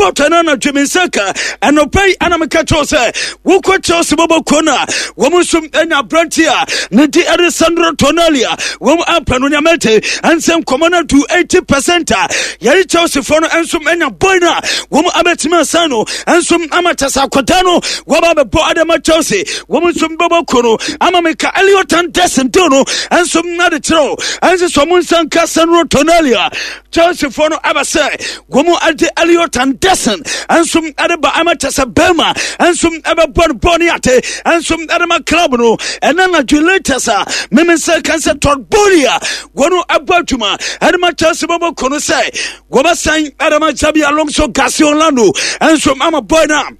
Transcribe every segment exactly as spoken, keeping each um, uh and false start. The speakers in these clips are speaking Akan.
report na na Jeminsaka and obey Anamika Chose, Wuko Chose Bobo Kona, Womusum Enya Brantia, Niti Alessandro Tonalia, Wom Apanunya Mete, and some commander to eighty percent. Yari Chose Fono and some Enya Boina, Wom Abetima Sano, and some Amatasa Kotano, Wababa Bo Adama Chose, Womusum Bobo Kono, Amamika Eliotan Desentono, and some Naditro, and some Munsanka Sanro Tonalia, Chose Fono Abase, Womo Adi Eliotan Desen, and some Adaba Amatasa Bema, and some Ababon Boniate, and some Adama Clabno, and then a Juletasa, Memensa Cancer Torbolia, Wono Abatuma, Adama Chose Bobo Kono say, Wabasang Adama Zabi Alonso Gassiolano, and some Ama Boina.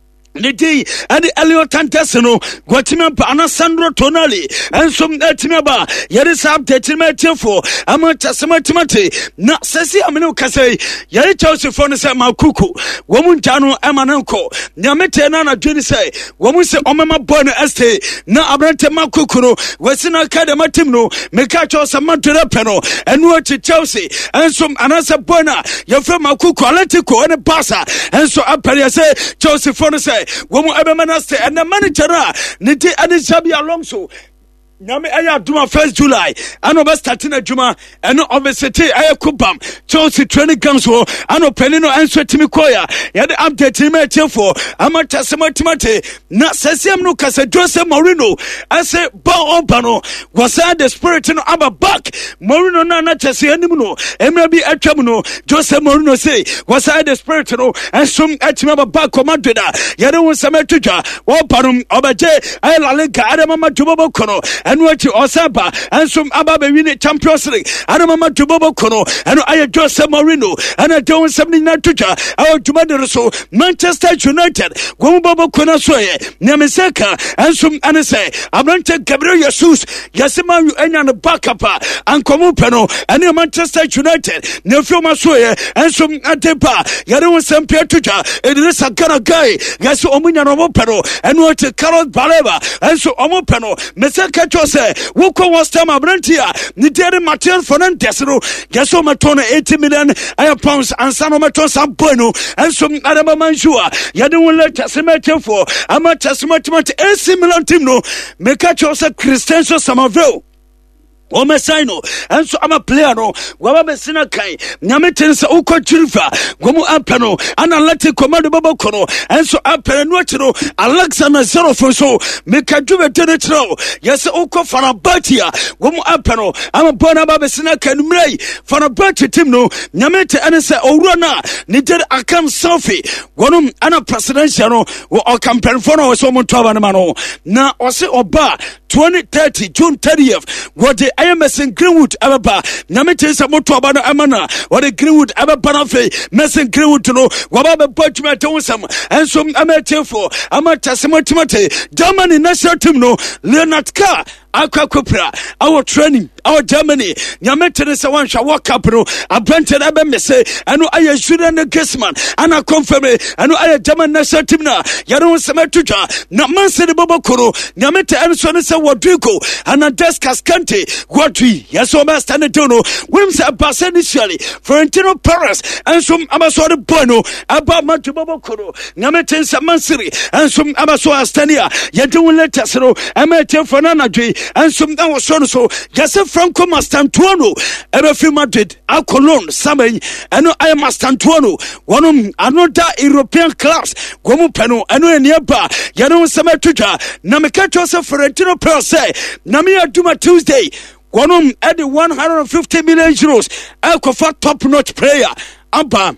Niti adi Elio Tantesino, Guatima Anasandro Tonali, and some Etimaba, Yerisab Tetima Tifo, Amatasama Timati, not Sessi Amino Kase, Yeritos Fonesa Makuku, Womuntano Amananko, Yamete Nana Junise, Womuse Omama Bona Este, Na Abrante Makukuro, Wesina Kadamatimno, Mekacho Samantha Peno, and Nuachi Chelsea, and some Anasa Bona, Yafema Kuku, Aletico, and a Pasa, and so Apariase, Joseph Fonese. Womu Abemanaste and the manager Niti Adisabi Alonso. Nami aya duma first July. Ano ba starting Juma. Ano obesity aya kubam. Chelsea training camps wo. Ano penino answer timi koya. Yade update timi etiofo. Ama tasema timate. Na sesiam no kase Jose Mourinho. Ase ba obano. Wasa the spirit no aba back. Mourinho na na chese animuno. Emra bi atwamuno. Jose Mourinho say. Wasa the spirit no. Ensum etima aba back komandeda. Yade won sametuja. Woparum obaje. Aya la lenka. Adama majubobo kono. And what Osaba and some Ababe win Champions League. I don't remember to Bobo Kono and I Jose Mourinho and I don't seventy-nine Tuja. Our Jumadero Manchester United. Bobo Kono Soye, Namiseka and some Anase. Abrante Gabriel Jesus, Yasima and the backup and Comupeno and Manchester United. Nefuma Soye and some Atepa. Yadon San Pierre Tuja. It is a kind of guy. Yasu Omina Omopeno and what Carlos Baleva and so Omopeno. Meseka Jose, Woko was time Abrantia, Nidere Material Fernandez, Gaso Matona eighty million pounds and San Maton San Bueno, and some Adama Manjua, Yadun let Tasimato for Amatasmat eighty million Timno, Mekachosa Christenso Samaville. Omesaino, and so I'm a player no, Wabasina Kai, Nametens Oko Chilfa, Gomu Apano, Analytic Commando Babokono, and so Apenuatino, Alexander Zero for so, Mekajuva Tenetro, yes, Oko Fanabatia, Gomu Apano, I'm a Bonabasina Kanumray, Fanabati Timno, Namete Anessa Orana, Nided Akam Sophie, Gonum Anna Presidential, or Campanfono or someone Tavanamano, Na Ose Oba, twenty thirty, June thirtieth, what the I M S in Greenwood, Ababa, Namete Samoto Abana Amana, or the Greenwood Abapanafe, Messin Greenwood to know, Wababa Butchma Tonsam, and some Amatefo, Amata Samotimate, Germany National Timno, Leonard Carr. Aqua Copra, our training, our Germany, Yamete Sawan shall walk up, no, a planted Abemese, and I should and a guessman, and a confirm, and I German National Timna, Yadon Sametuja, Namanse de Bobokoro, Yamete and Sonesa Wadrico, and a desk Cascante, Guatri, Yasoma Stanetono, Wims Abbas initially, Florentino Paris, and some Amasore Bueno, Abba Matu Bobokoro, Yamete Samansiri, and some Amaso Astania, Yadun Letasero, Amete Fananaji. And some that was so so. Just Franco Mastantuano, Ebefi Madrid, Alcolon, Samay, and I am Mastantuano, one of another European class, Gomupeno, and nearby, Yano Sametuja, Namikacho Ferentino Per se, Namia Duma Tuesday, one of at the one hundred fifty million euros, Alcofa top notch player, Abba.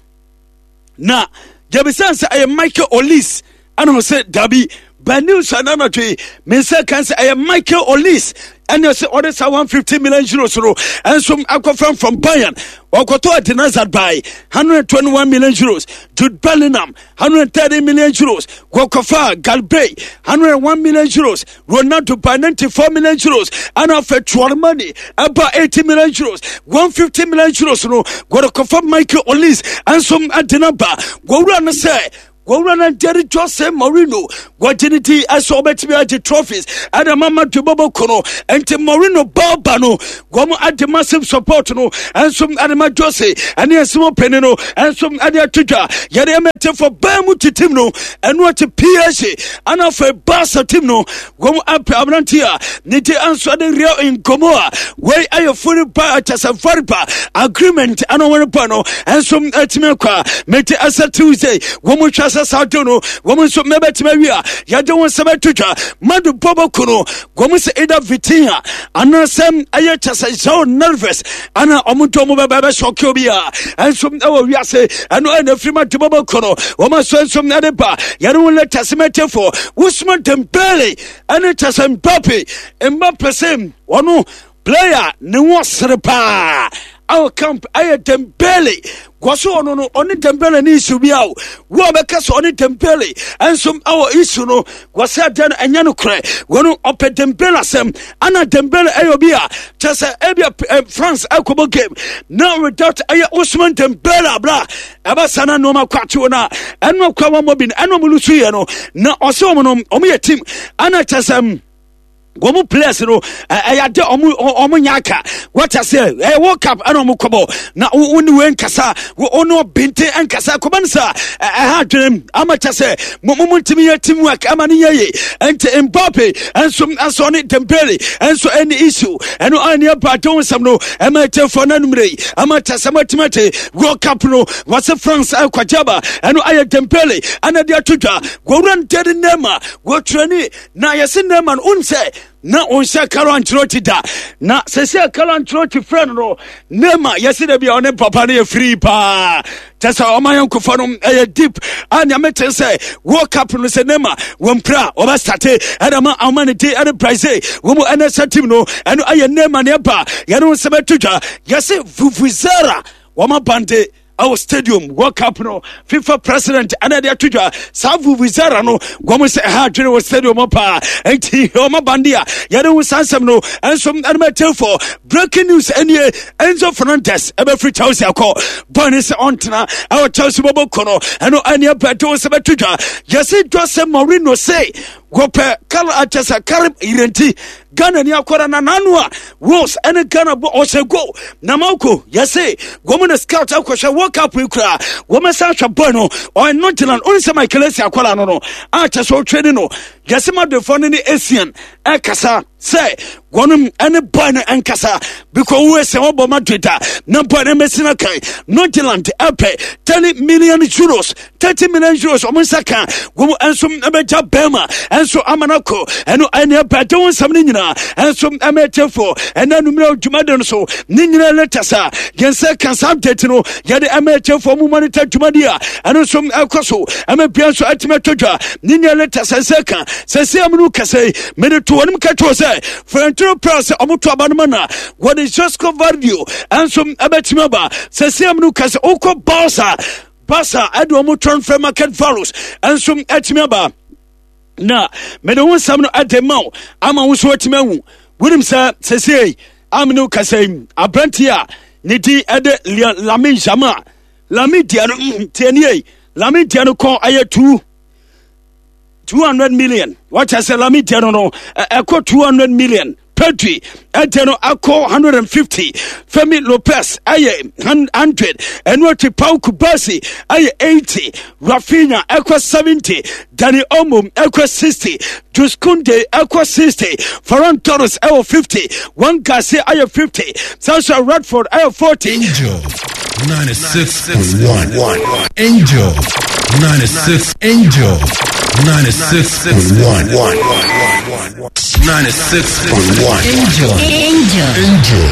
Na, Jabisansa, I am Michael Olis, and I said, Dabi. Banu Sanamati, Mister Cancer, I am Michael Olis, and you say orders are one hundred fifty million euros, and some Aquafan from Bayern, Wakoto Denazar by one hundred twenty-one million euros, Jude Bellingham, one hundred thirty million euros, Wakofa, Galbay, one hundred one million euros, Ronaldo by ninety-four million euros, and offer twelve money, about eighty million euros, one hundred fifty million euros, no, Wakofa Michael Olis, and some Adenaba, Gorana say, Gowra na Jerry Jose Mourinho Guatinity as Obetimi trophies and a mama to Bobo Kono and to Mourinho Balbano Gomo at the massive support no and some Adama Jose and the small penino and some Adia Tuja Yadamete for Bamuti Timno and what a P S A and of a Bassa Timno Gomo up Abrantia Niti answer the real in Gomoa where are you fully by as a Faripa agreement and on pano and some Etimeka Mete Asa Tuesday Gomo Chasa Sautono Woman so Mebet Maria Yadon Sabetuja Madu Bobo Kuno Gomus Eda Vitina Anna Sam Ayachasa is so nervous Anna Omutomo Baba Shokobia and some our Yase and when the Frima to Bobo Kuno Woman so some Nadepa Yadon let us mete for Usman Dembele and it has Mbappe Mbappe Sem Wano player Nuwa Srepa our camp Aya Dembele Kwaso no no oni Dembele ni issue bi awo wo beka so oni Dembele enso awo issue no kwase dan anya no kre wono ope Dembele asem ana Dembele ayo bi a chese ebia France akobo game now without aye Usman Dembele bra eba sana no ma kwache na eno kwa wa mobin eno mulusu ye no na ose omo no omo ye team ana chese Gomu players no eh de omu omu nyaka what I say eh World Cup ana omu kobo na woni we nkasa ono binte nkasa kobansa eh ha dwem amacha say mumu ntimi ya teamwork amani yeye ente Mbappe enso enso ne Dembele enso any issue eno ani abaton sam no emete for na numre amacha samatimate World Cup no was France akwajaba eno aye Dembele ana dia tuta goran tedi nema go training na yesi nema unse na onse Carlo Ancelotti da na sese Carlo Ancelotti friend no nema yeside bia one papa na free pa tesa omayan kofo no e deep anya meten say World Cup no se nema wompra oba start adama amanity and price wo mo N S team no eno aye nema ne ba ye no se betudwa yese Vuvuzela wo ma bande our stadium World Cup no FIFA president ana dia tudwa savu Vuvuzela no gomo se ha dwere wo stadium pa enti o ma bandia yare wo sansam no enso anima telfo breaking news enie Enzo Fernandez ebe free Chelsea akọ bonus ontena our Chelsea bobo kono eno ania beto se betudwa yesi Jose Mourinho say gope kala atesa karib irenti Ghana ni akwara na nanua Wolves ene Ghana bo osego na mauko yese gomo na scout akwahwe World Cup ikura woma sa hwa bono o Nottingham oni se Michael Essien akwara no no acha so twede no yese ma de fo ni Essien e kasa say gonum ene boy na enkasa because we say obo madweda na boy na mesina kai Nottingham epe ten million euros thirty million euros omo saka gomo enso ebeja bema enso amanako eno ene bedon samni nyina enso emetefo ena numero dwumade no so ni nyina letasa yense kansa update no yede emetefo mu monitor dwumade a eno so ekoso emebianso atimetodwa ni nyina letasa seka sese amnu kase mede to wonim kato se Frentro Press omuto abanuma na what is just value enso ebetimaba sese amnu kase oko Barca Barca ado omu transfer market values enso etimaba na me de won sam no ademau ama wo so atimahu wunim sa sesei amnu kasem abrantia ne di ede Lamine Yamal Lamine dia no tienie Lamine dia no kon aye two hundred million what I say Lamine dia no no e ko two hundred million Pedri Eteno Ako one hundred fifty Femi Lopez aye one hundred and what Pau Kubasi aye eighty Rafinha Equa seventy Dani Olmo Equa sixty Juskunde Equa sixty Ferran Torres Equa fifty One Garcia aye fifty Sasha Radford aye forty Angel ninety-six point one Angel ninety-six Angel ninety-six point one ninety-six point one Angel Angel Angel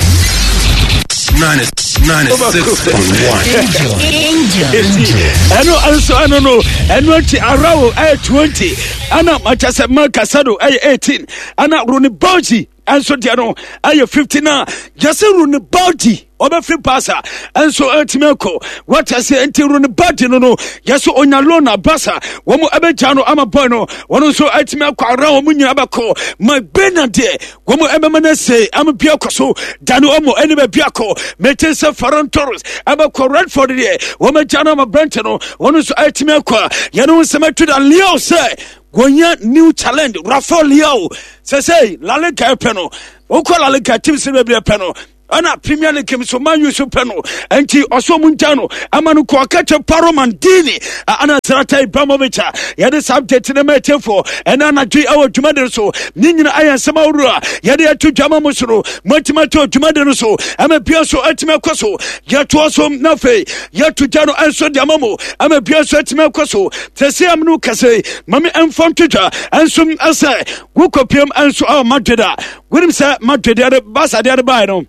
ninety-six point one Angel Angel Ano also I don't know Ano ti Arao ay twenty Ana Machasa Marcasado ay eighteen Ana Rooney Bauchi and so diano ay fifty na Jase Rooney Bauchi ɔbɛfiri pasa ɛnso ɛtumi akɔ wɔte sɛ nti ru ne badi no no yɛso onyalona basa wɔn ɛbɛgya no ama boy no wɔn nso ɛtumi akɔ ara wɔn nyinaa bɛkɔ ma bena deɛ wɔn ɛbɛma no se ama bia kɔ so dane ɔmo ɛne bɛbia kɔ mete sɛ Ferran Torres ɛbɛkɔ Redford deɛ wɔn agya no ama Brent no wɔn nso ɛtumi akɔ yɛno nsɛm atu da Leo sɛ Gonya new challenge Rafael Leao sese La Liga peno oko La Liga team se be peno ana Premier League so Man U so peno enti oso muntano amanu ko akache Paro Mandini ana Zlatan Ibrahimovic ya de subject na metefo ena na dwi awo dwumade so ni nyina ayensema wura ya de atu dwama musoro motimato dwumade so ama bia so atime kwaso ya to so na fe ya tu jano enso de amamo ama bia so atime kwaso tese amnu kase mami enfom twa enso ase wukopiem enso aw Madrid gurim se Madrid ya de basa de ba no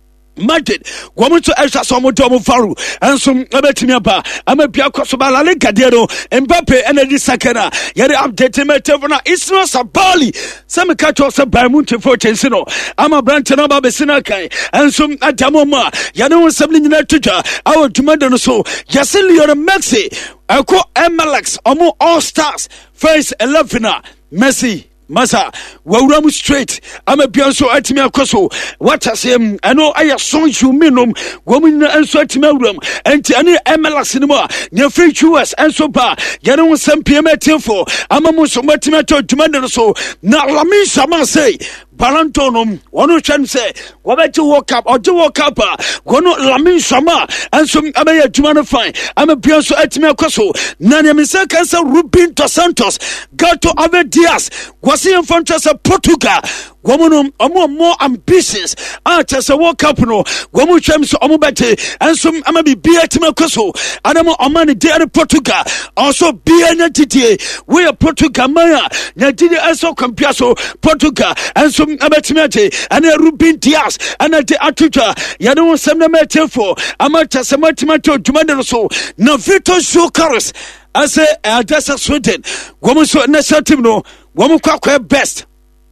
Madrid woman to extra some domo faru and some abetimi aba ama bia kosoba La Liga de no Mbappe energy sakana yare update me tevona Ismail Sabali some catch us by Munte for Chensino ama Brent no ba besina kai and some adamo ma yane won sabli nyina tuja our demand no so yasili your Messi ako M L X omo all stars first eleven Messi Masa wawuramu straight ama bianso atimi akoso watasem eno aya sonju minum womina enso atimi awuram enti ane M L S nimo ne free U S enso ba yane won sampie metifo ama mo so matimi to dwumade so na Lamine Yamal say Balantonum wonu hwem se wobeti World Cup oje World Cup wono Lamine Yamal enso amaya dwuma no fine ama bianso atimi akoso na ne mensa kansa Rubin dos Santos Gato Ave Diaz see in front of Portugal. Woman, omo more ambitious. Ah, just a World Cup no. Woman, chems omo bete, and some ama be be at Makoso. Adamo omani de Portugal. Also be an entity. We are Portugal Maya. Nadidi also compiaso Portugal, and some abatimate, and a Rubin Diaz, and a de Atuja. Yadon Samna Metelfo. Amata Samatimato Jumandoso. No Vito Shokaris. I say, I just a Sweden. Woman so necessary no. Woman kwa best.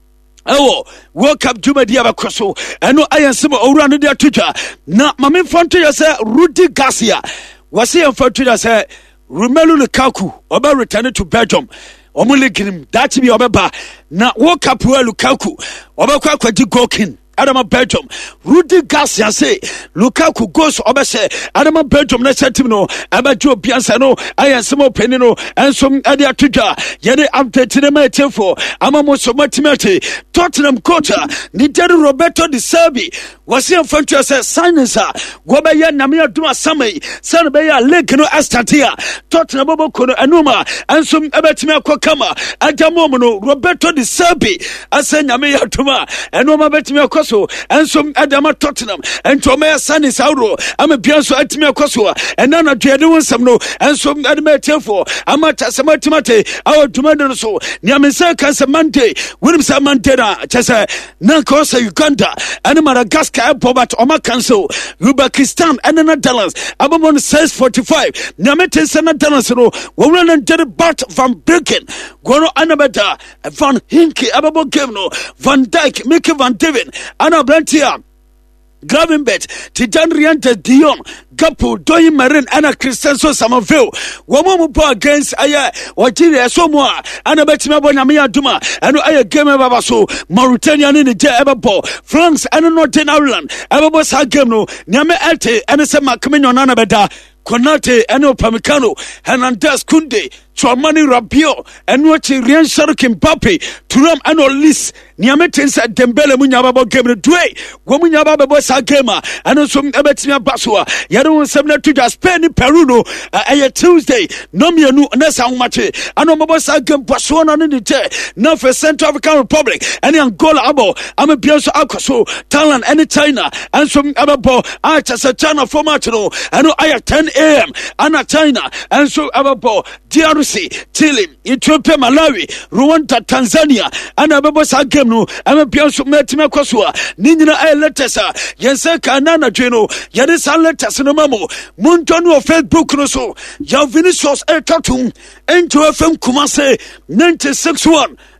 Oh, World Cup Juma dia bakoso. Eno ayansema owura no dia tuja. Na mame fonto ya say Rudi Garcia. Wasi en fonto ya say Romelu Lukaku oba return to Belgium. Omo leginim that bi obeba. Na World Cup Lukaku oba kwa kwa di goalkeeper. Adama Belgium Rudi Garcia say Lukaku goes obese Adama Belgium na team no abajo biansa no ayansemo peni no enso ade atuja yede update na metefo amamo so matimate Tottenham coach ni Jerry Roberto De Serbi wasi amfantu say signings go be ye na me aduma samai san be ya link no astatia Tottenham bobo kono anuma enso ebetime akokama adamo no Roberto De Serbi asenya me aduma enoma betime akos so and some Adama Tottenham and Tomea Sunny Sauro. I'm a Bianso Atimia Kosoa and Nana Jadon Samno and some Adamate for Amata Samatimate, our Dumano so Niamisa Casamante, William Samantena, Chesa, Nankosa Uganda, and Madagascar, Pobat Omakanso, Uzbekistan, and Netherlands. Abamon says forty-five. Namete Sanatansero, Woman and Jerry Bart van Bricken, Gono Anabeta, Van Hinke, Ababo Gevno, Van Dyke, Mickey Van Devin. Ana Brantia Gravenbet Tijan Riante Dion Gapo Doyi Marin Ana Christenso Samaville Womo po against Aya Wajiri Asomoa Ana Betima Bonamia Duma Ano Aya Game Babaso Mauritania ni Je Ebabo France and Northern Ireland Ebabo Sa Game no Nyame Elte Ana Sema Kaminyo Nana Beda Konate Eno Pamecano Hernandez Kunde Chouamani Rabiot Enwachi Rian Sharukin Mbappe Thuram Ano Lis Niametensa Dembele Munyababo Game Dwe Womunyababo Sa Game Ano Sum Ebetimia Basua Yadon Semna Tuja Spain Peru no Aya Tuesday Nomianu Nessa Umache Ano Mabo Sa Game Botswana Nite Now for Central African Republic Any Angola Abo Ame Bianso Akoso Thailand any China and some Ababo Acha China format no Ano Aya ten a m Ana China and so Ababo D R C Chile Ethiopia Malawi Rwanda Tanzania and Ababo Sa Game no Ame Bianso Metima Kosua Nina Aya Letesa Yense Kanana Jeno Yadisa Letas no Mamo Muntonu Facebook no so Yavinicius Etatum Into F M Kumase ninety-six one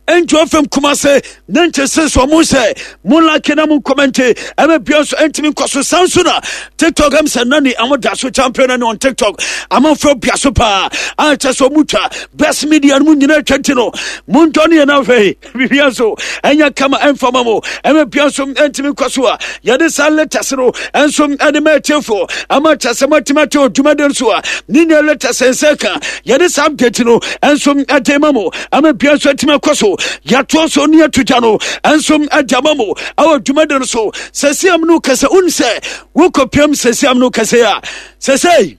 Enjo F M Kumase Nenche Seso Muse Mula Kena Mun Commente Eme Bionso Entimin Koso Sansuna TikTok Em Sanani Amo Daso Champion on TikTok Amo Fro Biaso Pa Ancha So Muta Best Media Mun Yina Chentino Mun Tony Anafe Biaso Enya Kama Enfamamo Eme Bionso Entimin Kosua Yade Sale Tasero Ensom Edeme Tefo Ama Chasama Timato Jumadensua Nina Leta Senseka Yade Sam Getino Ensom Edemamo Ame Bionso Tima Koso Yato So Nia Tutano Ensom Edamamo Our Jumadenso Sesiam no Kasa Unse Wokopiam Sesiam no Kasea Sesei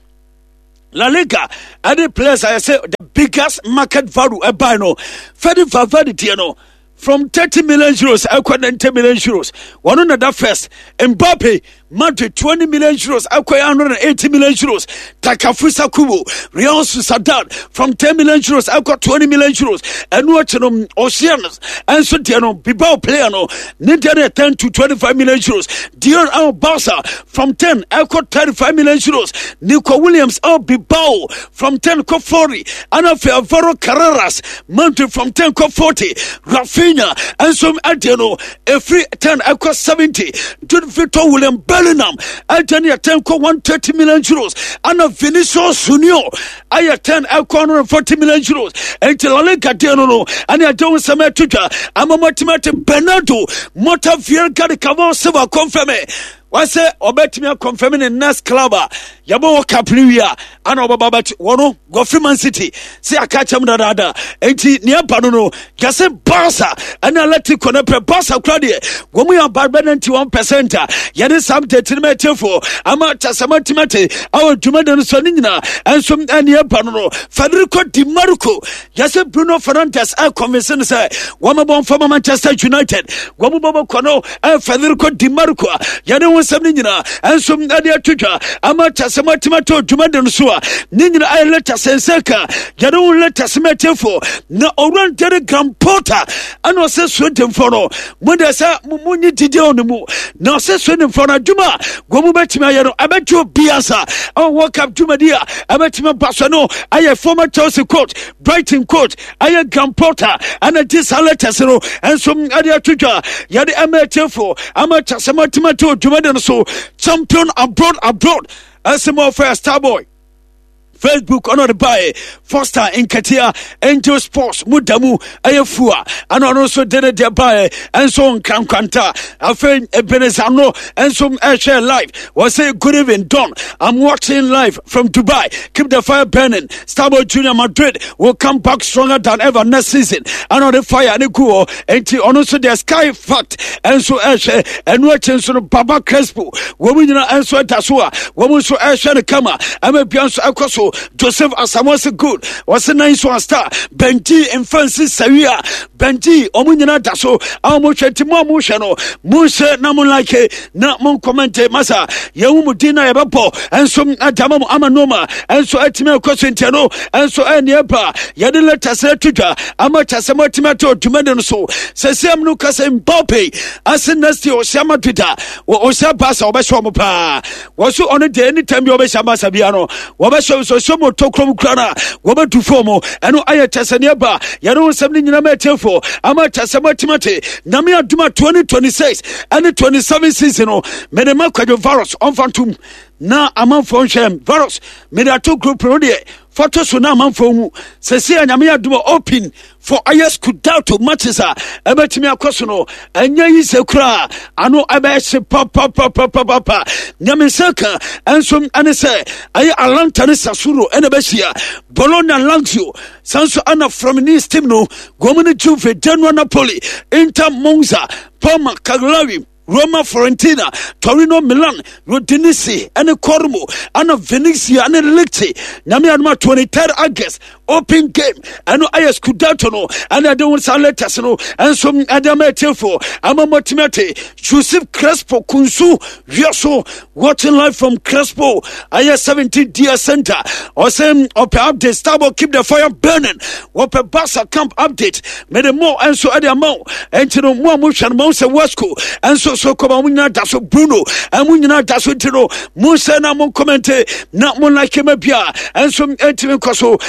La Liga are the players I say the biggest market value a buy no Fedi Favadi Tiano from thirty million euros, I got ten million euros. One on that first. Mbappe, Madrid twenty million euros, I got one hundred eighty million euros. Takafusa Kubo, Real Sociedad from ten million euros, I got twenty million euros. And watching them Oceanus and Sotiano, Bilbao player no, Nigeria ten to twenty-five million euros. Dion Al Barca from ten, I got thirty-five million euros. Nico Williams, Al Bilbao from ten, got forty. Anafe Alvaro Carreras, Madrid from ten, got forty. Rafinha. And some Adeno, a free ten, I cost seventy. Jude Victor William Bellingham, Anthony at ten, one hundred thirty million euros. And a Vinicius Junior, I at ten, I cost one hundred forty million euros. And till I like Adeno, and I don't some Twitter. I'm a mathematic Bernardo, Mota Vierga de Cavo Silva confirm. What's it? Obetime confirming the next club. Yabo Capriya, and Obabat, Wono, go Freeman City. See, I catch him da da. Enti near Panono, Jase Barca, and I let it connect Barca Claudia. When we are barbed to one percent, Yadis something to me for Amata Samatimate, our Jumadan Sonina, and some near Panono, Federico Di Marco, Jase Bruno Fernandes, I convincing say, Wamabon from Manchester United, Wamabo Kono, and Federico Di Marco, Yadon. Nina and some Nadia Twitter, Amata Samatimato, Jumadan Sua, Nina I let us Senseka, Yadu let us for no oran telegram porter, and was a sweating for no. When they say Muni Dion the Mo, no says sweating for a Juma, Gomubetima, I bet you Biasa, I walk up Jumadia, I bet him a Bassano, I a former Chelsea coach, Brighton coach, I a gun porter, and a disaletasero, and some Nadia Twitter, Yadi Amateur for Amata Samatimato, Jumadan. So champion abroad abroad as a more fair star boy. Facebook on the buy Foster in Katia Angel Sports Mudamu Ayafua and also did it their buy and so on Kankanta a friend Ebenezano and some air live was say good evening Don. I'm watching live from Dubai. Keep the fire burning. Starboy Junior Madrid will come back stronger than ever next season. And on the fire and the go and also the sky fact and so air and watching so Baba Crespo women answer Tasua women so air the camera I'm a Beyonce Akoso Joseph Asamoah good was a nice one star Benji and Francis Saria Benji Omunina Daso Almost Timo Mushano Musa Namunake not mon commente Masa Yamudina Ebapo and some Adamo Amanoma and so Etimo Cosentino and so Aniapa Yadila Tasetuka Amata Samotimato Jumadan so Sesam Lucas and Bope as a nasty Osama Twitter or Osabasa or Bashomopa was so on a day anytime you Obama Sabiano Wabasho so Somo Tokrom Krana Waba to Fomo and I Tasaniaba Yano something in a metal for Amata Samatimate Namia Duma twenty twenty-six and the twenty-seven season Medemaka virus on Phantom na amam for shem virus Medato group rodie photo so na amam for mu sese anyame aduma open for ayes could doubt to matches a ebetimi akoso no anya yi se kura ano abese papa papa papa nyame saka enso ane se ayi alanta ne sasuro ene behia Bologna Lazio sanso ana from this team no gomene Juve Genoa Napoli Inter Monza Parma Cagliari Roma, Fiorentina, Torino, Milan, Udinese, and Cormo, and Venezia, and Lecce. Namianma twenty-third August, open game, and I ask Kudatono, and I don't want Letasano, and some Adame Telfo, Amamotimate, Joseph Crespo, Kunsu, Yoso, watching live from Crespo, I have seventeen Dia Center, or same up update, Starboy keep the fire burning, Wapa Basa camp update, made a more and so Adamo, and to know more motion, Monse Wasco, and so. So come on, that's Bruno, and we know that's what Musa na mon comment, not mon like him a bia, and some intimate coso, Yanemo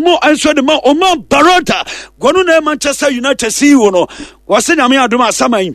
wɔn nso de ma Omar Barota wɔn na Manchester United C E O no wɔsɛ nyame adom asaman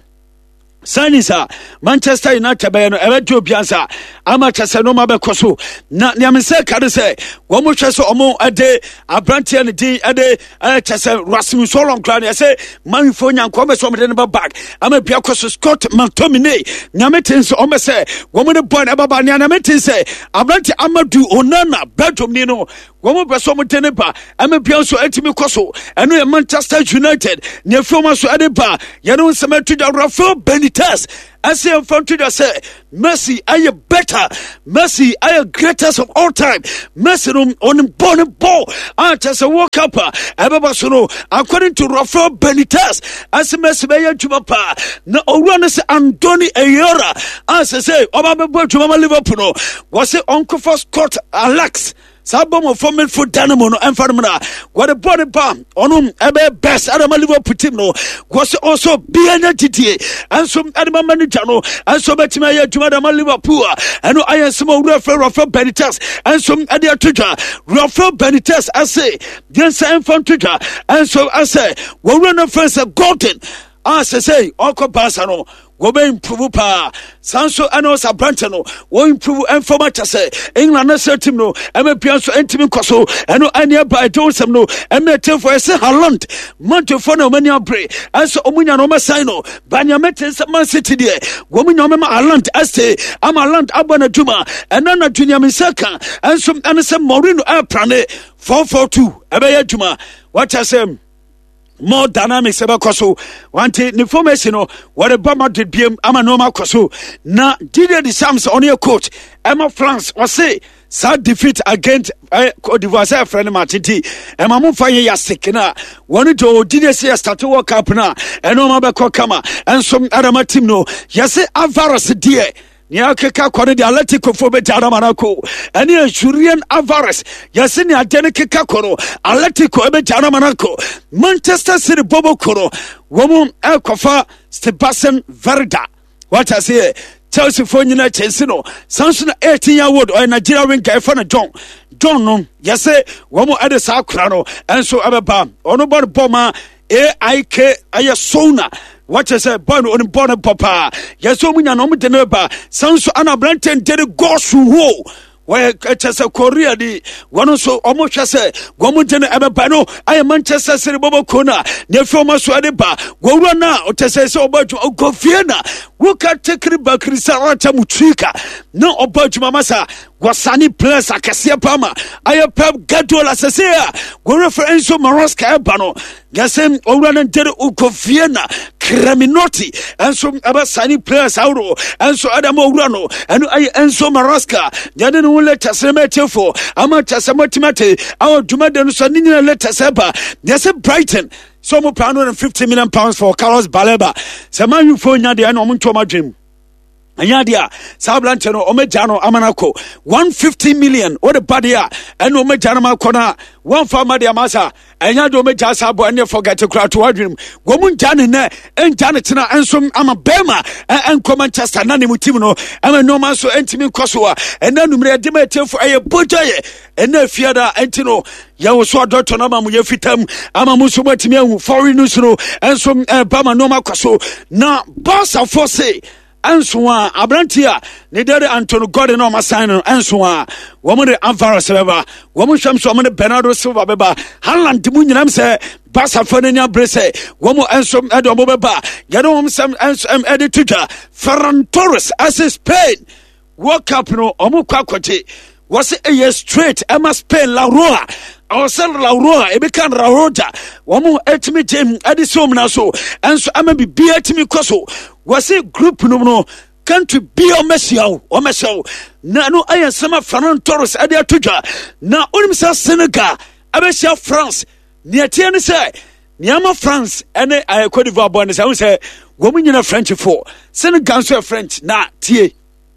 Sanisa Manchester United bɛyɛ no ɛbɛ jo biansa ama kyɛsɛ no ma bɛkɔ so na nyame sɛ kade sɛ wɔn mo hwɛ so ɔmo ɛde abranteɛ ne din ɛde ɛkyɛsɛ Rasmus Holland kra ne ɛsɛ manfo nyankɔ bɛ sɛ ɔmo de ne ba back ama bia kɔ so Scott McTominay nyame tin sɛ ɔmo sɛ wɔn mo de bɔ ne baba ne nyame tin sɛ abrante Amadou Onana Belgium ni no wɔn mo bɛ sɛ ɔmo de ne ba ama bia nso ɛtimi kɔ so ɛno yɛ Manchester United ne fioma so ɛde ba yɛno nsɛm ɛto da Rafael Benitez Test. I say I'm from to say Messi are you better? Messi are you greatest of all time? Messi on the born ball. I just a walk up. Everybody according to Rafael Benitez, I say Messi be you jumapa. No one say Andoni Ayora. I say Obama boy jumama Liverpool. Was it Uncle for Scott Alex? Sabom of former foot dynamo no enfarmana. What a body bam on ebe best Adama Liverpool team no was also B N T T and some Adama manager no and so betima to Adama Liverpool and I am some Rafael Rafael Benitez and some Adia Tuja Rafael Benitez I say yes I am from Tuja and so I say we run a first a golden I say Oko Basano go be improve pa sanso ano sabrante no wo improve information say England na say team no e me pia so entimi koso eno ania by Johnson no e me team for say Haaland Manchester for no many abre anso omunya no masan no banya meten Man City de wo munya me Haaland ase am Haaland abana djuma eno na Junior Misaka anso ene say Mourinho e prane four four two e be djuma what I say more dynamics ebe koso wanti ni formation no what the bomber did biem ama no ma koso na Didier Deschamps on your coach Emma France or say sad defeat against uh, Cote d'Ivoire say friend Martinti Emma mo fa ya sick na one do Didier say start to work up na eno ma be ko kama and some other team no yese Alvarez die ni akeka kɔne de Atletico fo be jara manako ɛne Julian Alvarez yɛse ne adene keka kɔno Atletico be jara manako Manchester City bobo kɔno wɔn ɛkɔfa Sebastian Verda what I say Chelsea fo nyina Chelsea no Samson eighteen year old or Nigeria winger ɛfa no John John no yɛse wɔn ɛde saa kora no ɛnso ɛbɛba ɔno bɔ bɔ ma A I K ayɛ Sona what I say born on born papa yes so munya no mde ne ba sanso ana Brenten dere go so wo where Chelsea Korea di one so omo hwe se gomu de ne ebe no ay Manchester City bobo kona ne fioma so ade ba gowura na o tese se obaju ogofie na wo ka tekri ba krisara ta mutrika na obaju masa wasani players akese pama ay Pep Guardiola sese ya go reference Maresca eba no gasem owura na dere ogofie na Criminoti and so about signing players out and so Adam Owurano and I Enzo Maresca didn't let us remete for amateur samatimate our Jumadan Sanina let us ever there's a Brighton some one hundred fifty million pounds for Carlos Baleba Samayu for Nadia and Omuntoma dream Anyadia Sablantano Omejano Amanako one hundred fifty million or the Badia and Omejana Kona one for Madia Masa and Yado Mejasa and you forget to cry to our dream Woman Janine and Janatina and some Amabema and Manchester Nani Mutimo and a no man so entimi Kosua and then we dimete for a Bujaye and then Fiada Antino Yawaswa Doctor Nama Muyefitam Amamusumatimia foreign Nusro and some Bama Noma Koso now boss of Fosse Answa Abrantia Nidere Antonio Gordon on my sign Answa woman the Alvarez Beba woman Shams woman the Bernardo Silva Beba Haaland Timunam say Basa Fonenia Bresse woman Ansom Edo Beba Yadom Sam Ansam Edituja Ferran Torres as Spain World Cup no Omukwa Kote was it a year straight Emma Spain La Roa our son La Roa Ebekan Raroja woman etimi Jim Edison Naso and so I'm be be etimi Koso was it group no no country be o Messi o Messi na no I am some Ferran Torres adia tuja na onimsa Senegal abesia France near tiene say niama France ene I Cote d'Ivoire born say we say woman nyina French for Senegal so French na tie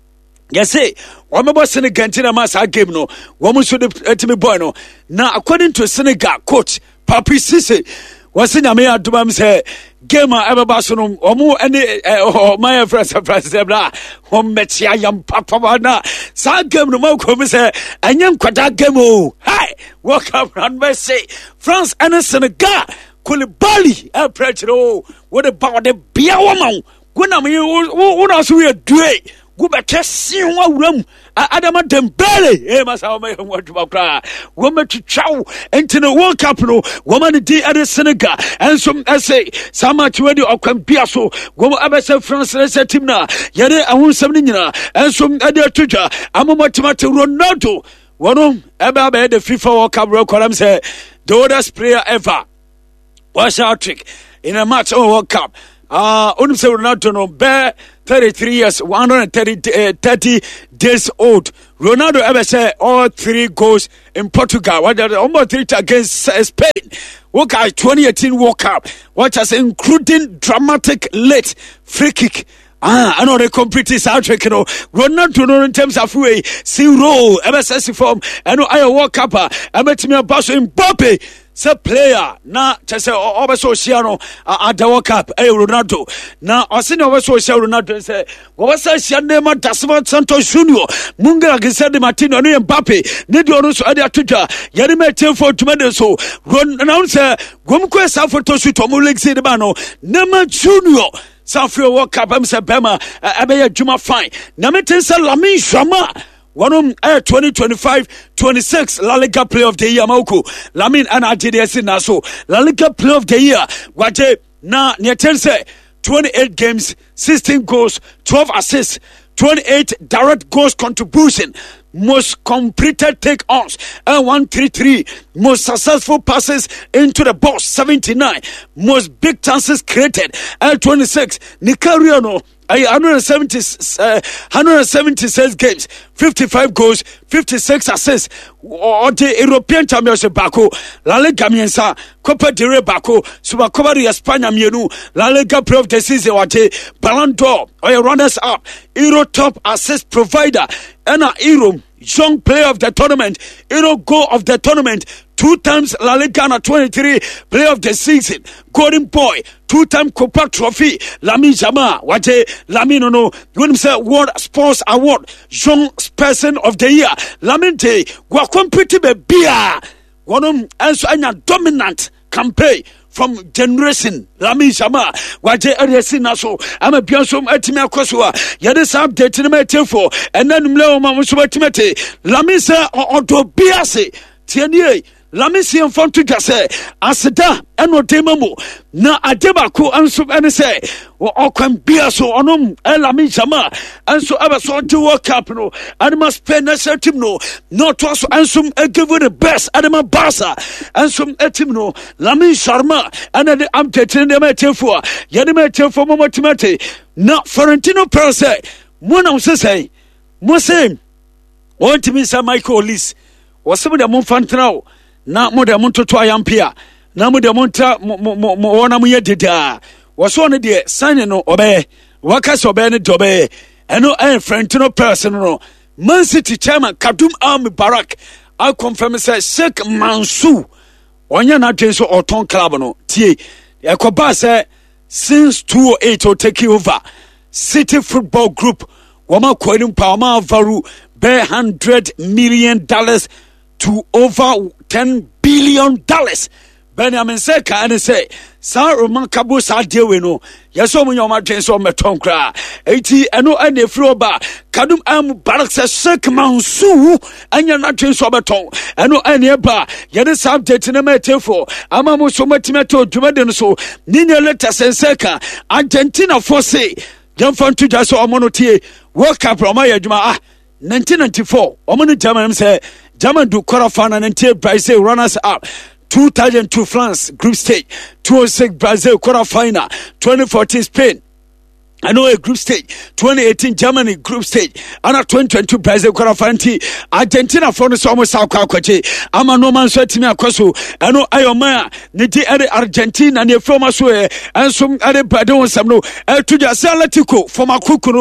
yes say Wamebo Senegal tina masa game no woman so the etimi boy no na according to Senegal coach Papi Cissé was in a mere dubam say gamer ever basunum or more any my friends of President home metia yam papa na sa game no mo come say and yam kwada game oh hi World Cup run by say France and Senegal. Koulibaly, a pressure. Oh, what about the Biawamau? When I mean, what else we are doing? Go back to see one room. Adama Dembele, eh, Masa, me what to cry. Woman to chow into the World Cup, no woman di at the Senegal, and some I say, some much ready or can be so. Go Abasa France, let's set him now. Yet I want something, and some other teacher. I'm a mathematical Ronaldo. One of Abba, the FIFA World Cup record, I'm say, the oldest player ever. What's our trick in a match of World Cup? Ah, uh, Unse Ronaldo no bear thirty-three years, one hundred thirty, uh, thirty days old. Ronaldo ever said all three goals in Portugal. What are almost three against uh, Spain? World Cup twenty eighteen World Cup. What has including dramatic late free kick. Ah, I know the complete is out, you know. Ronaldo no in terms of way, zero ever says form. I know I World Cup. I met me a boss in Mbappe. Say player na chese obeso hia no at the World Cup eh Ronaldo na osene obeso hia Ronaldo say obeso hia na ma Dasma Santos Junior munga gese de Martino no Mbappe ne de ono so ade atoja yare ma temfo tumade so Ronaldo say gomko sa photo shoot omo lexe de ba no Neymar Junior Safrio World Cup am say bema abeya djuma fine na metensa Lamine Yamal one um uh, twenty twenty-five twenty-six La Liga Player of the Year Mauko Lamine and Ajidesi Naso La Liga Player of the Year Wate na Nietense twenty-eight games sixteen goals twelve assists twenty-eight direct goals contribution most completed take-ons and one thirty-three most successful passes into the box seventy-nine most big chances created and twenty-six Nicariano one hundred seventy, uh, one hundred seventy-six games, fifty-five goals, fifty-six assists. Or the European Championship Bako, La Liga Miensa, Copa del Rey Bako, Super Copa de España Mienu, La Liga Player of the Season, Wate, Ballon d'Or, or runners up, Euro top assist provider, and a Euro young player of the tournament, Euro goal of the tournament. Two times La Liga twenty-three player of the season, Golden Boy, two-time Copa Trophy, Lamine Yamal, Wate, Lamine no, when say World Sports Award, Young Person of the Year, Lamine Te, Gwa compete be bia, one of also a dominant campaign from generation, Lamine Yamal, Wate Eresi Naso, I'm a Bionsom Etimia Kosua, Yadis update in my telefone, and then Mleo Mamusumete, Lamine say or to Biase, Tierney. Lamisi and Fontu say, Aseda, and no demamo. Na Adebako and so and say, or can be a so onum, Elami Jama, and so ever so to work up no, and must pay necessary no, not to us and some a give the best Adama Basa, and some etimno, Lami Sharma, and the Amtetin de Metefor, Yanimete for Momotimate, not Florentino Perse, Mona say, Mose, want to miss a Michael Lis, or some of the Monfantrao. Na mo de monto to ayampia na mo de monta mo mo wona mo yedida waso ne de sign no obe waka so be ne dobe eno en Florentino person no Man City chairman Kadum Al-Mubarak I confirm say Sheikh Mansour onya na dwen so oton club no tie ekoba say since two oh eight o take over City Football Group woma koinim pa ma varu be one hundred million dollars to over ten billion dollars. Benjamin Seka and say, Sa Roman Cabo Sa Dewino, Yaso Munyama Jason Metonkra, eighty and no any floba, Kadum Al-Mubarak says Sheikh Mansour, and you're not Jason Beton, and no any bar, Yadis update in a metaphor, Amamo Somatimeto, Jumaden so, Nina Letas and Seka, Argentina for say, John Fontuja so Amonotie, World Cup Romaya Juma, nineteen ninety-four, Omoni German say, German do quarterfinal and until Brazil runners up. two thousand two France group stage, two oh six Brazil quarterfinal, twenty fourteen Spain. I know a group stage, twenty eighteen Germany group stage, and twenty twenty-two Brazil quarterfinal. Argentina for the almost South Kochi. I'm a no man sweating me across. I know I am a Niti Argentina and your former swear, and some other badon some no. El to the Salatico for my Kukuno,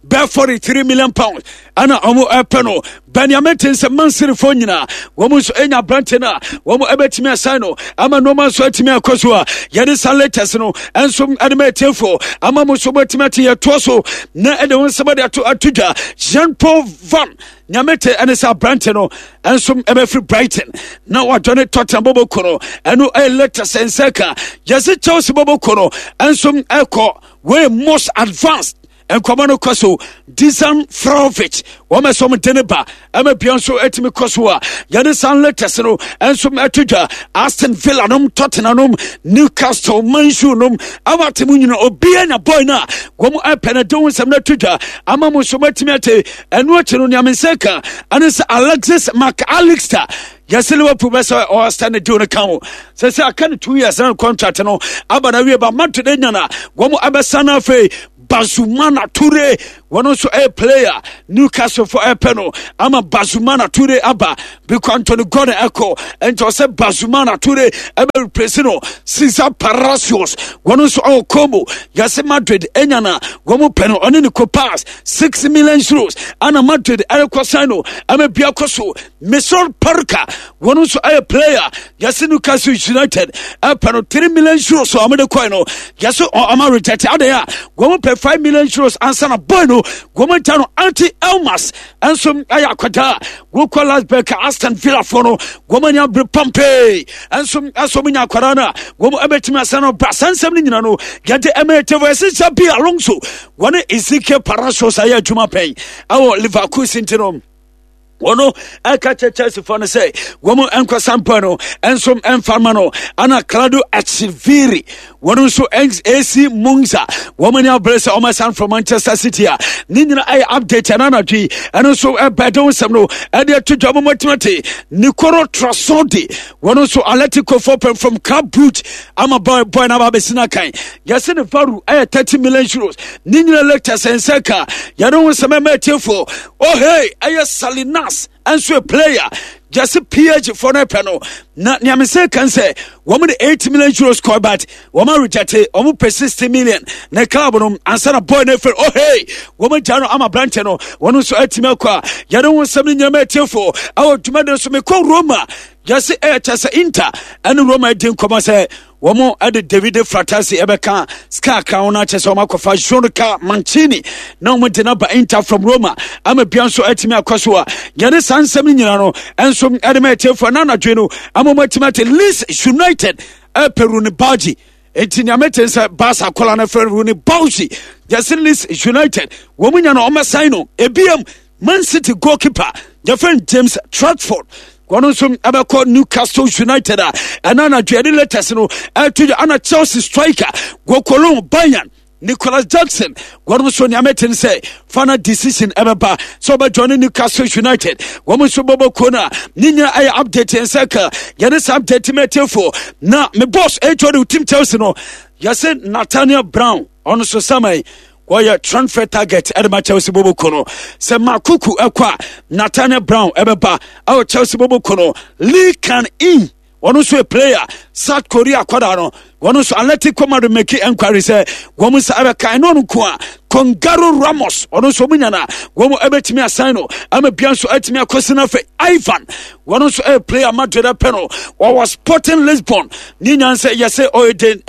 bɛ forty-three million pounds ana ɔmo ɛpɛ no Benjamin sɛ Man City fo nyina wɔn nso enya brante na wɔn ɛbɛtumi asan no ama no man so atumi akɔ so a yɛde san latest no ɛnso ɛde ma etefo ama mo so bɛtumi ate yɛto so na ɛde wɔn nsɛm de ato atodwa Jean Paul Van Nyamete ɛne sɛ brante no ɛnso ɛbɛfiri Brighton na wadɔne Tottenham bobo kono ɛno ɛyɛ latest nsɛka yɛse Chelsea bobo kono ɛnso ɛkɔ way most advanced and Komano Koso, Disan Frovic, Wama Som Deneba, Emma Bionso Etimi Kosua, Yanisan Letesano, and some Atuja, Aston Villa, Num, Tottenham, Newcastle, Manshunum, Awatimunino, Obiana Boyna, Womo Apenadon, some Natuja, Amamu Somatimete, and watching on Yamiseka, and it's Alexis McAllister. Yes, Liverpool professor or standing doing a count. Says I can't two years on contract. No, Abana Riba Mantudena, Womo Abasana Fe. Bazumana Ture, one also a player, Newcastle for a panel. I'm a Bazumana Ture Abba, because Anthony Gordon Echo, and to say Bazumana Ture, Abel Presino, Cesar Palacios, one also our combo, Yase Madrid, Enyana, Gomo Peno, Oninico Pass, six million euros, Anna Madrid, Eric Cosano, I'm a Biacoso, Mesol Parker, one also a player, Yase Newcastle United, a panel, three million euros, so I'm a coino, Yaso or Amarita, Adea, Gomo five million euros answer na bono gomentano anti Elmas and some ayakwata woko last back Aston Villa fono gomanya Pompe and some asomina kwarana gomo ebetima sano brasansem ni nyina no gede emete verse sabi Alonso one Ezekiel Palacios aya juma pay awo Leverkusen tinom Wono eka Chelsea for say womo enko sampano ensom enfamano ana Claudio Achiviri wono so A C Munza woman ya bless o man from Manchester City a ninina ay update anana dwi eno so e bedon sem no e de to jomo motimate Nicolo Trasodi wono so Atletico for from Club Brugge ama boy boy na ba besina kan yase ne faru ay thirty million euros ninina lectures enseka ya don sem me tiefo oh hey ay Salina and so a player just P H for a panel. Not Yamase can say woman eighty million euros call but woman rejected almost sixty million. Ne carbonum and son of boy nefer. Oh hey, woman Jano Ama Brantano, one who saw Etimelqua. Yadon was something you met for our tomatoes to make Roma. Just a Chasa Inter and Roma didn't come say. Womo ade David Fratasi ebeka ska kauna chesoma kofa Jonica Mancini na mo de na ba Inter from Roma ama bianso etimi akwaso a yene sansem nyina no enso ade ma etefo na anadwe no ama mo etimi ate Leeds United e Peru ne Baji enti nyamete nsa Barca kola na Peru ne Baji just Leeds United womo nya no o mesan no ebiem Man City goalkeeper different James Trafford Kono sum abako Newcastle United and ana dwede letters no atu ana Chelsea striker Gokolo Bayern Nicholas Jackson kono so nyameten say final decision ebeba so ba join Newcastle United womo so bobo kona ninya ay update enseka yene sam update metefo na me boss e jodi team Chelsea no yase Nathaniel Brown ono so samai Waya transfer target Edema Chelsea Bobo Kono. Se Makuku Ekwa Nathaniel Brown Ebeba our Chelsea Bobo Kono. Lee Kan In one also a player South Korea Kwadano. One also Atletico Madrid make inquiry say woman sa Ebeka Enon Kwa Kongaro Ramos one also Minyana woman Ebetimi Asino I'm a Bianso Etimi Akosina fe Ivan one also a player Madrid Peno or was Sporting Lisbon Nina say yes say oh den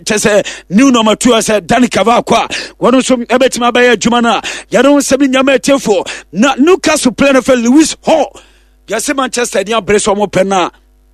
uh new number two say Dani Kavakwa one also Ebetimi Abaya Jumana Yadon Sebi Nyame Tefo na Newcastle player for Lewis Hall yes Manchester Dia Breso mo pena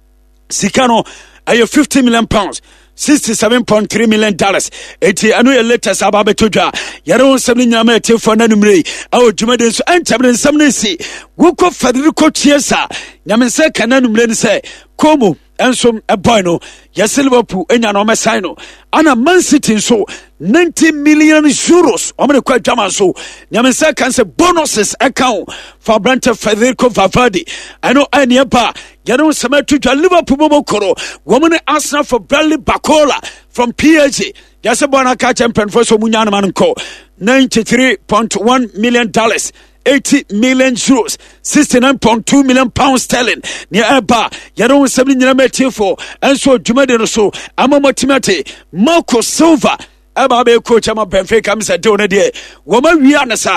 Sikano ayo fifty million pounds sixty-seven point three million dollars eti anu ye latest ababe todwa yare won semni nyama eti fo na numre awo dwumade so entabren semni si wuko Federico Chiesa nyamense kana numre ni se komo ensom e boy no yes Liverpool enya no mesan no ana Man City so ninety million euros omre kwa jama so nyamense kan se bonuses account for Brentford Federico Valverde ano anya ba yare won semni todwa Liverpool bobo koro woman Arsenal for Bradley Bacola from P S G yes bona ka champion for so munyana man ko ninety-three point one million dollars eighty million euros, sixty-nine point two million pounds sterling. Near Eba, Yadon seven year for, and so Jumade so, Amamotimate, Marco Silva, Eba coach, Ama Benfica, Mister Donadier, Woman Rianasa,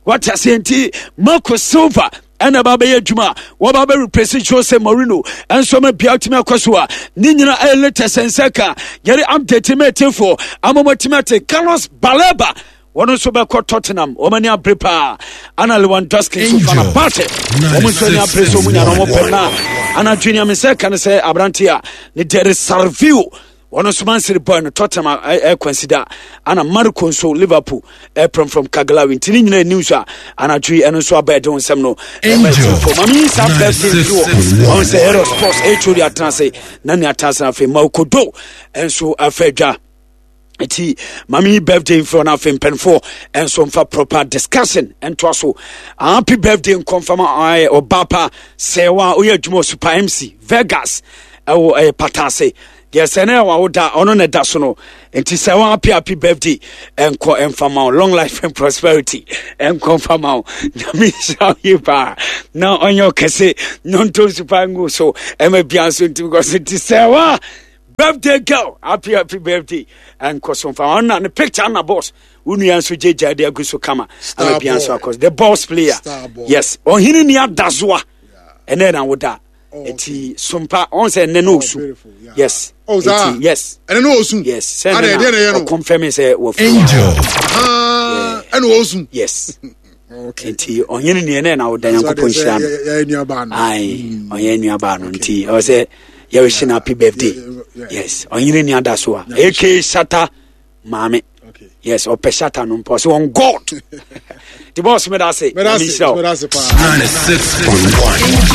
what has enti Marco Silva and about be juma what about replace Jose Mourinho and some biatima kwasua ni nyina e latest enseka yeri update me for amomotimate Carlos Baleba one also be called Tottenham omani aprepa ana Lewandowski so fana party omo ni apreso munya no pena ana junior meseka ne say abrantia ne there is Sarvio one of Man City boy no Tottenham I consider ana Marco so Liverpool e from from Kaglawi ntini nyina news a ana twi eno so abede on sem no for mami sa person on say Hero Sports e chori atanse na ne atanse afi Maukodo enso afedwa eti mami birthday for na fem pen for enso mfa proper discussion ento so happy birthday confirm I Obapa sewa oya djumo Super M C Vegas ewo e patase yes ene wa woda ono ne da so no enti se wa happy happy birthday enko enfama long life and prosperity enko enfama na mi sha you pa na onyo kese non to Super Ngo so e ma bia so enti because enti se wa birthday girl happy happy birthday enko so fa on na the picture na boss unu yan so jeja de aguso kama e bia so across the boss player yes on hini ni adazoa ene na woda eti sumpa on say ne no su yes oh eti yes ene no osu yes say na de ne no confirm say wo Angel ah ene osu yes okay eti onye ne ne na wodan yankopon hia no ya enuaba no ai onye enuaba no enti o say ya wish na happy birthday yes onye ne ada so a ak shata mame yes o peshata no mpo so on god the boss me da say me da say me da say pa ninety-six point one